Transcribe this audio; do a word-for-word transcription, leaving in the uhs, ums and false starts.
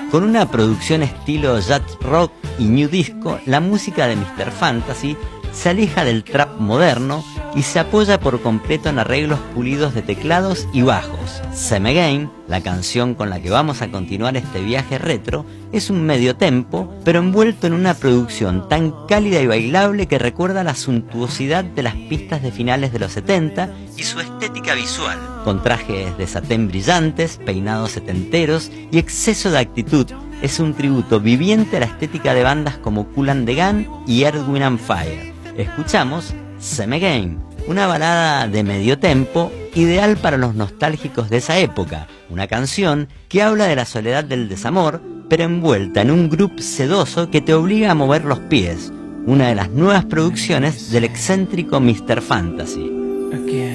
Con una producción estilo jazz rock y new disco, la música de mister Fantasy se aleja del trap moderno y se apoya por completo en arreglos pulidos de teclados y bajos. Same Again, la canción con la que vamos a continuar este viaje retro, es un medio tempo, pero envuelto en una producción tan cálida y bailable que recuerda la suntuosidad de las pistas de finales de los setenta y su estética visual, con trajes de satén brillantes, peinados setenteros y exceso de actitud. Es un tributo viviente a la estética de bandas como Kool and the Gang y Earth, Wind and Fire. Escuchamos Same Again, una balada de medio tempo ideal para los nostálgicos de esa época, una canción que habla de la soledad del desamor, pero envuelta en un groove sedoso que te obliga a mover los pies, una de las nuevas producciones del excéntrico mister Fantasy. Again.